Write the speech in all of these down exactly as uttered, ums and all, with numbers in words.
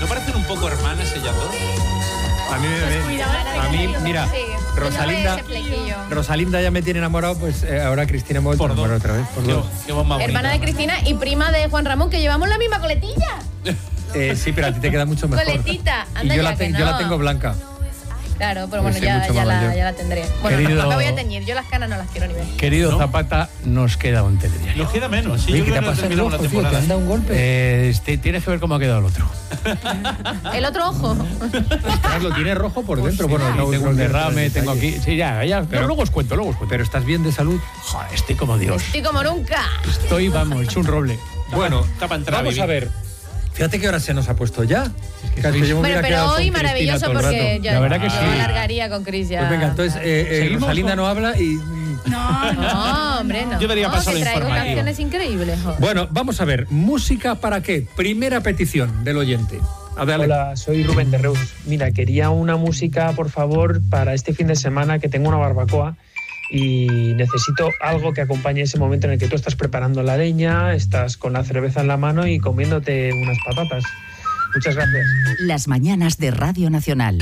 ¿No parecen un poco hermanas ellas dos? A mí, me, a mí mira, Sí. Rosalinda, Ese flequillo. Rosalinda ya me tiene enamorado, pues eh, ahora Cristina me vuelve a Por dos. enamorar otra vez. Por Qué, dos. qué voz más bonita. Hermana de Cristina y prima de Juan Ramón, que llevamos la misma coletilla. Eh, sí, pero a ti te queda mucho mejor. Coletita, Y anda yo, ya la que te- yo la no. tengo blanca. Claro, pero Pues bueno, sí, ya, mucho ya, más la, mayor. ya la tendré. Bueno, Querido- me voy a teñir. Yo las canas no las quiero ni ver. Querido ¿No? Zapata, nos queda un telediario. Nos queda menos. Sí, Oye, yo ¿qué creo te que no pasa en el terminamos ojo, la tío? ¿Te temporada. han dado un golpe? Eh, este, tienes que ver cómo ha quedado el otro. El otro ojo. Ostras, lo tiene rojo por dentro. Bueno, Aquí no, tengo no un voy a entrar derrame, en tengo detalle. aquí. Sí, ya, ya. Pero luego os cuento, luego os cuento. Pero estás bien de salud. Joder, estoy como Dios. Estoy como nunca. Estoy, vamos, hecho un roble. Bueno, Está para entrar a vamos vivir. a ver. Fíjate qué hora se nos ha puesto ya. Casi yo me Bueno, hubiera pero quedado con hoy Cristina maravilloso todo el porque rato. yo, La verdad que yo sí. alargaría con Cris ya. Pues venga, entonces eh, eh, ¿Seguimos, Rosalinda o? no habla y... No, no. No, hombre, no. Yo debería no, pasar que lo traigo informativo. canciones increíbles. joder. Bueno, vamos a ver. ¿Música para qué? Primera petición del oyente. A ver, Ale. Hola, soy Rubén de Reus. Mira, quería una música, por favor, para este fin de semana que tengo una barbacoa y necesito algo que acompañe ese momento en el que tú estás preparando la leña, estás con la cerveza en la mano y comiéndote unas patatas. Muchas gracias. Las mañanas de Radio Nacional.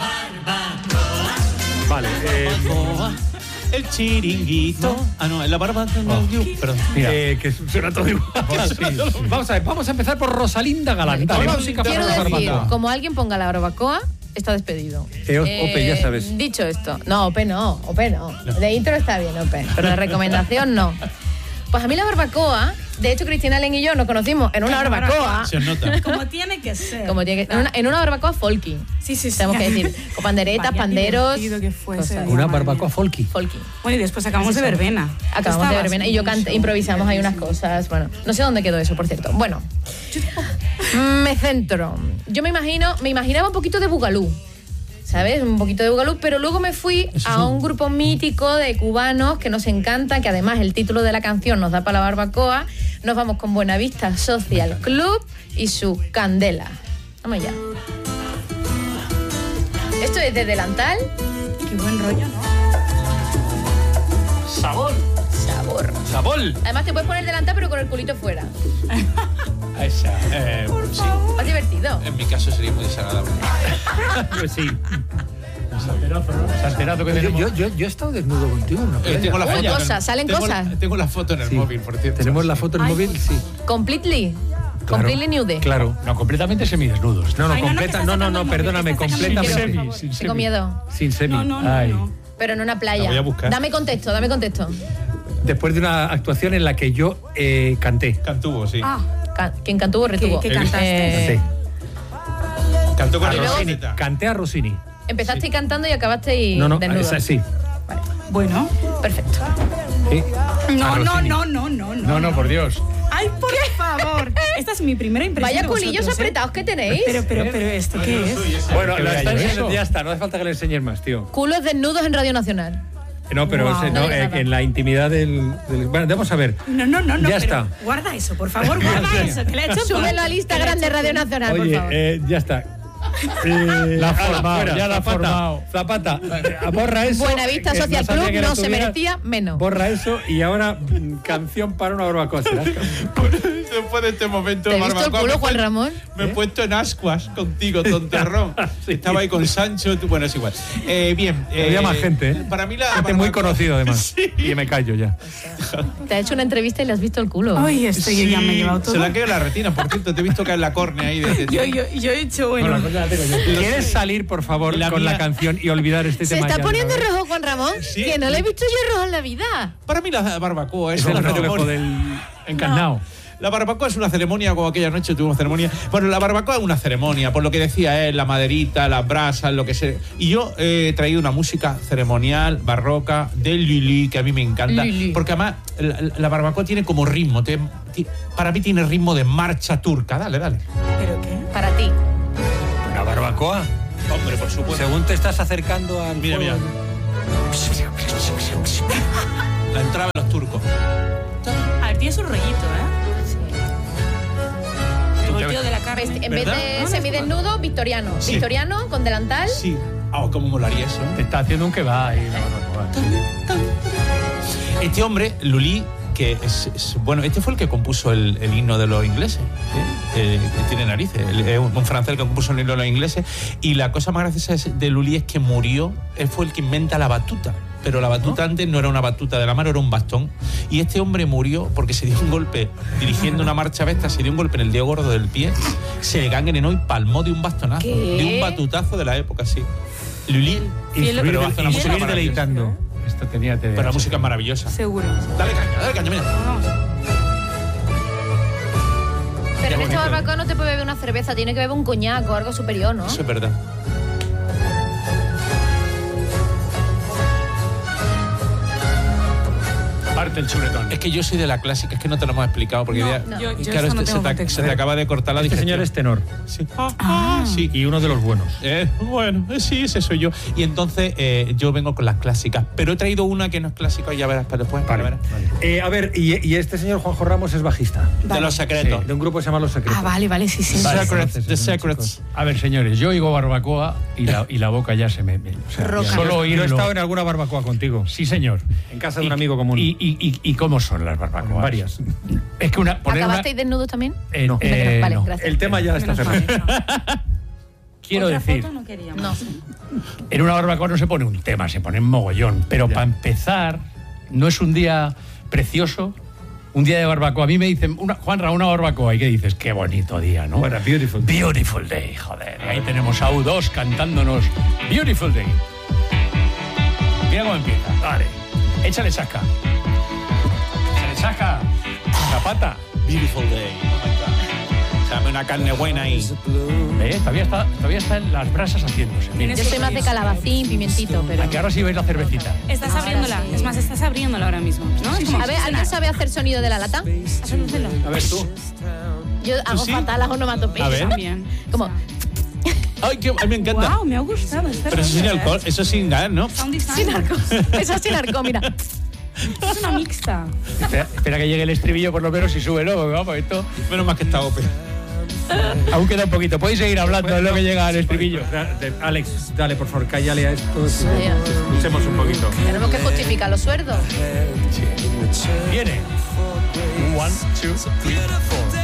Vale. eh, El chiringuito. Ah, no, en la barba. Perdón. Mira. eh, que suena todo igual. Vamos a ver, vamos a empezar por Rosalinda Galán. Dale, Quiero- música Quiero para la decir, barbacoa. como alguien ponga la barbacoa, está despedido. Eh, Ope, ya sabes. Dicho esto, no, Ope no, Ope no. De intro está bien, Ope, pero de recomendación no. Pues a mí la barbacoa, de hecho Cristina Len y yo nos conocimos en una barbacoa, Se os nota. Como tiene que ser. como tiene que, en, una, en una barbacoa folky. Sí, sí, sí. Tenemos que decir, con panderetas, Vaya panderos, divertido que fue ese cosas. día, Una madre barbacoa mía. folky. Folky. Bueno, y después acabamos de verbena. Acabamos de Estabas verbena y yo cante, mucho. improvisamos ahí unas cosas. Bueno, no sé dónde quedó eso, por cierto. Bueno, me centro. Yo me imagino, me imaginaba un poquito de Bugalú, ¿sabes? Un poquito de Bugalú, pero luego me fui a un grupo mítico de cubanos que nos encanta, que además el título de la canción nos da para la barbacoa. Nos vamos con Buenavista Social Club y su Candela. Vamos ya. Esto es de Delantal. Qué buen rollo, ¿no? Sabor. Sabor. Sabor. Además te puedes poner delantal pero con el culito fuera. Esa. Eh, sí. Más divertido. En mi caso sería muy desagradable. Pues sí. Salterazo que Yo, tenemos. yo, yo, yo he estado desnudo contigo en una Eh, playa. tengo la Uy, foto. cosas, salen tengo cosas. La, tengo la foto en el Sí. móvil, por cierto. Tenemos la foto en el Ay, móvil, sí. Completely. Completely nude. Claro. No, completamente semidesnudos. No, no, Ay, no, no, que completa. estás No, no, sacando no, el móvil, perdóname, que estás sacando el completamente. Semi, sin Tengo semi. miedo. Sin semi. No, no, no, Ay. no. Pero en una playa. La voy a buscar. Dame contexto, dame contexto. Después de una actuación en la que yo eh, canté. Cantuvo, sí. Ah, Ca- ¿Quién cantó retuvo? ¿Qué- qué cantaste? Eh, Canté. Cantó con A el luego- Rossini. Rosita. Canté a Rossini. Empezasteis cantando y acabasteis No, no, desnudo. esa sí. bueno. Perfecto. Sí. A No, no, Rossini. no, no, no, no. No, no, por Dios. Ay, por favor. Esta es mi primera impresión. Vaya de culillos vosotros, ¿eh? apretados que tenéis. Pero, pero, pero, ¿esto qué es? Bueno, Que la vea está yo enseñando- eso. ya está, no hace falta que le enseñes más, tío. Culos desnudos en Radio Nacional. No, pero Wow. ese, No no, digas eh, nada. en la intimidad del, del- Bueno, vamos a ver. No, no, no, no. Ya pero está. Guarda eso, por favor, guarda eso. Que le he hecho Súbelo al Instagram de Radio Nacional, por Oye, favor. eh, ya está. Eh, La ha ala, formado, fuera, ya la ha Zapata, formado. Zapata, eh, borra eso. Buenavista que Social sabía Club que era no se tuviera. merecía menos. Borra eso y ahora mm, canción para una barbacoa. ¿Será? Después de este momento, ¿Te he visto el barbacoa, culo, me Juan fue- Ramón? Me he puesto en ascuas contigo, tonterrón. Sí. Estaba ahí con Sancho, tú- bueno, es igual. Eh, bien. Había eh, más gente, ¿eh? Para mí la Gente muy barbacoa- conocido, además. Sí. Y me callo ya. Te ha hecho una entrevista y le has visto el culo. Ay, esto yo ya me he Sí, llevado todo. Se la queda la retina, por cierto, te he visto caer la córnea ahí. De, de- Yo, yo, yo he hecho, bueno. ¿Quieres salir, por favor, La con la mía- canción y olvidar este Se tema? está ya de poniendo una vez? rojo Juan Ramón. Sí. Que no le he visto yo rojo en la vida. Para mí la barbacoa es, Es el una reflejo ceremonia. del Encarnado. La barbacoa es una ceremonia, como aquella noche tuvimos ceremonia. Bueno, la barbacoa es una ceremonia, por lo que decía él, la maderita, las brasas, lo que sea. Y yo he traído una música ceremonial, barroca, de Lili, que a mí me encanta. Lili. Porque además la, la barbacoa tiene como ritmo, te- ti- para mí tiene ritmo de marcha turca. Dale, dale. ¿Pero qué? Para ti. ¿Una barbacoa? Hombre, por supuesto. Según te estás acercando al Mira, fuego. mira. La entrada de los turcos. A ver, tiene su rollito, ¿eh? El volteo de la carne. Vesti- En vez ¿Verdad? de No, no, semidesnudo, victoriano. Sí. Victoriano con delantal. Sí. Ah, cómo molaría eso. Te está haciendo un que va ahí. No, no, no, va. Este hombre, Lulí, que es, es- bueno, este fue el que compuso el, el himno de los ingleses, ¿eh? Eh, que tiene narices, el- es un, un francés el que compuso el himno de los ingleses, y la cosa más graciosa es- de Lully es que murió, él fue el que inventa la batuta. Pero la batuta antes no era una batuta de la mano, era un bastón. Y este hombre murió porque se dio un golpe, dirigiendo una marcha besta, se dio un golpe en el dedo gordo del pie, se le gangrenó y palmó de un bastonazo, ¿Qué? de un batutazo de la época, sí. Lully, Fiel- pero hace una fiel- música fiel- maravillosa. deleitando. Esto tenía T D A H. Pero la música es maravillosa. Seguro. Dale caña, dale caña, mira. Vamos. Pero en bonito. esta barbacoa no te puede beber una cerveza, tiene que beber un coñac o algo superior, ¿no? Eso es verdad. Parte el chuletón. Es que yo soy de la clásica, es que no te lo hemos explicado porque No, ya- no. Yo- yo claro, esto no este- tengo se, te, contexto. se te acaba de cortar la Este digestión. señor es tenor. Sí. Ah, sí. Y uno de los buenos. Eh, bueno, eh, sí, ese soy yo. Y entonces eh, yo vengo con las clásicas, pero he traído una que no es clásica y ya verás para después. Vale, ya verás. vale. Eh, a ver, y, y este señor Juanjo Ramos es bajista. De los secretos. De un grupo que se llama Los Secretos. Ah, vale, vale, sí, sí. Vale. Secrets, conoces, The esos Secrets. chicos. A ver, señores, yo oigo barbacoa y la, y la boca ya se me... me- o sea, Roca. solo Yo he oírlo... estado en alguna barbacoa contigo. Sí, señor. En casa de Y- un amigo común. ¿Y, y, y, y cómo son las barbacoas? Varias. Es que una... Poner una ¿Acabasteis desnudos también? eh, No. eh, Vale, no. gracias. El tema ya está Menos cerrado. mal. Quiero Otra decir, foto no queríamos. No. en una barbacoa no se pone un tema, se pone un mogollón. Pero Ya. para empezar, no es un día precioso, un día de barbacoa. A mí me dicen, una, Juanra, una barbacoa. ¿Y qué dices? Qué bonito día, ¿no? Bueno, beautiful. Beautiful Day, joder. Y ahí tenemos a U dos cantándonos Beautiful Day. Mira cómo empieza. Dale. Échale chasca. Échale chasca. Zapata. Beautiful day. Dame una carne buena ahí. ¿Ves? Todavía está, todavía están las brasas haciéndose. Mira. Tienes Yo soy más de calabacín, pimientito, pero... A que ahora sí veis la cervecita. Estás Ahora abriéndola. sí. Es más, estás abriéndola ahora mismo. ¿No? Es como A ver, ¿alguien sabe hacer sonido de la lata? Hacéndoselo. A ver tú. Yo hago sí? fatal las onomatopeyas. A ver. También. Como... Ay, que, ay, me encanta. Wow, me ha gustado. Este Pero eso sin rollo, alcohol, ¿eh? eso sin gas, ¿no? Sound design. Sin arco. Eso es sin arco, mira. Es una mixta. Espera, espera que llegue el estribillo por lo menos y súbelo, porque vamos, esto Menos mal que está O P. aún queda un poquito. Podéis seguir hablando de lo que llega al estribillo. Alex, dale, por favor, cállale a esto. ya. Escuchemos un poquito. Tenemos que justificar los sueldos. Viene. One, two, three, four.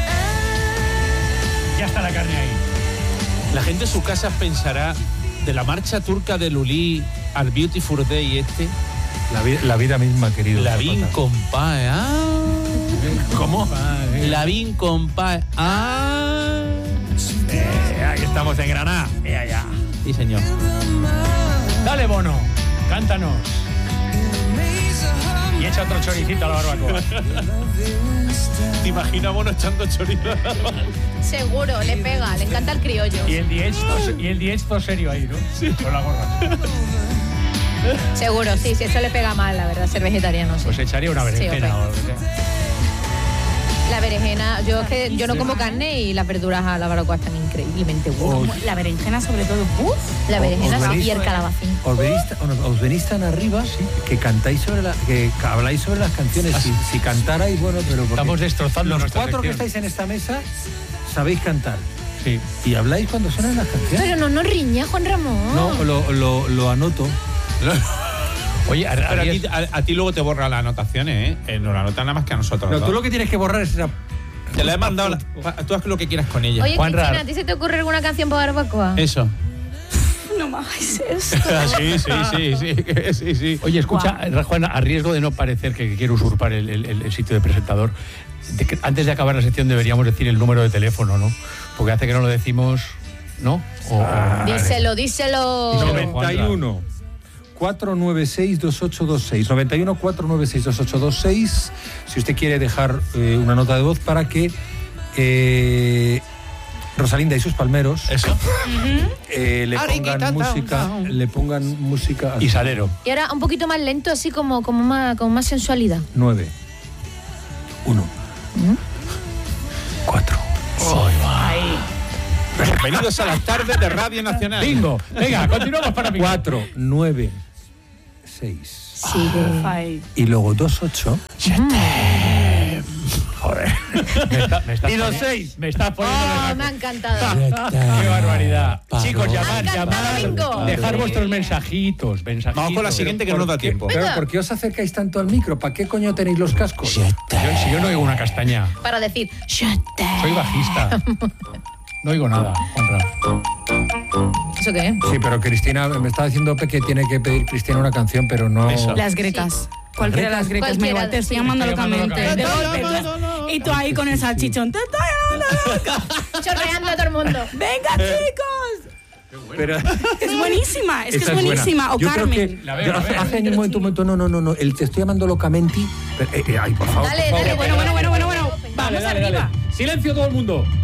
Ya está la carne ahí. La gente en sus casas pensará de la marcha turca de Lully al Beautiful Day este. La, vi- la vida misma, querido. La vin Zapata. compadre. Ah. ¿Cómo? La vin compadre. Ah. Eh, ahí estamos en Granada. Ya, ya. Sí, señor. Dale, Bono. Cántanos. Y echa otro choricito a la barbacoa. ¿Te imaginas Bono echando chorizo? Seguro, le pega, le encanta el criollo. Y el diez y el diez todo serio ahí, ¿no? Sí. Con la gorra. Seguro, sí, sí, eso le pega mal, la verdad, ser vegetariano. Sí. Pues echaría una berenjena Sí, o lo que sea. La berenjena, yo es que yo no como carne y las verduras a la barbacoa están increíblemente buenas. La berenjena, sobre todo. Uf. La berenjena os sí, venís- y el calabacín. Os venís, os venís tan arriba que cantáis sobre la, que habláis sobre las canciones. Si, si cantarais, bueno, pero porque Estamos destrozando los nuestra cuatro que sección. estáis en esta mesa sabéis cantar Sí. y habláis cuando suenan las canciones. Pero no nos riña, Juan Ramón. No, lo, lo, lo anoto. Oye, a, Pero a Arias- ti, a, a ti luego te borra las anotaciones, ¿eh? Eh, No la anotan nada más que a nosotros. No, ¿no? tú lo que tienes que borrar es esa. Te la he mandado. la- pa- Tú haz lo que quieras con ella. Oye, Juan Cristina, Rar. ¿a ti se te ocurre alguna canción para barbacoa? Eso. No me hagáis esto. sí, sí, sí, sí, sí, sí. Oye, escucha, Juan, a riesgo de no parecer que quiero usurpar el, el- el sitio de presentador, de que antes de acabar la sección deberíamos decir el número de teléfono, ¿no? Porque hace que no lo decimos, ¿no? O- o- Díselo, díselo. noventa y uno, cuatrocientos noventa y seis, veintiocho veintiséis. noventa y uno, cuatrocientos noventa y seis, veintiocho veintiséis. Si usted quiere dejar eh, una nota de voz para que eh, Rosalinda y sus palmeros Eso. eh, le pongan música, le pongan música Y Salero. Y ahora un poquito más lento, así como, como, más, como más sensualidad. nueve, uno, cuatro. Ahí. Bienvenidos a las tardes de Radio Nacional. Bingo. Venga, continuamos para mí. cuatro, nueve, seis. Sigue. Ahí. Y luego dos, ocho. Joder. Me, está, me estás Y los poni- seis. Me estás poniendo. Oh, de me ha la- encantado. ¡Qué barbaridad! Pablo. Chicos, Me ha llamar, encantado, Bingo. llamar. Dejar vuestros mensajitos, mensajitos. Vamos con la siguiente que no nos da tiempo. Claro, Venga. ¿por qué os acercáis tanto al micro? ¿Para qué coño tenéis los cascos? Yo, si yo no oigo una castaña, Para decir, soy bajista. No oigo nada, Juanra. ¿eso qué? Sí, pero Cristina, me está diciendo que tiene que pedir Cristina una canción, pero no... Eso. Las grecas. Cualquiera de las grecas, me Cualquiera, igual, te estoy sí. llamando Estoy llamando locamente. De locamente. golpe. Y tú ahí con el salchichón. ¡Te estoy llamando loca! Chorreando a todo el mundo. ¡Venga, chicos! Pero, Es buenísima, es que esa es buenísima. buena. O Yo creo Carmen. que- La veo, yo la hace, veo. hace años, un momento, un momento, no, no, no, no, el te estoy llamando locamente. pero, eh, eh, ay, por favor. Dale, por favor. dale, Bueno, bueno, bueno, bueno, bueno. Vamos Dale, dale, arriba. dale. Silencio todo el mundo.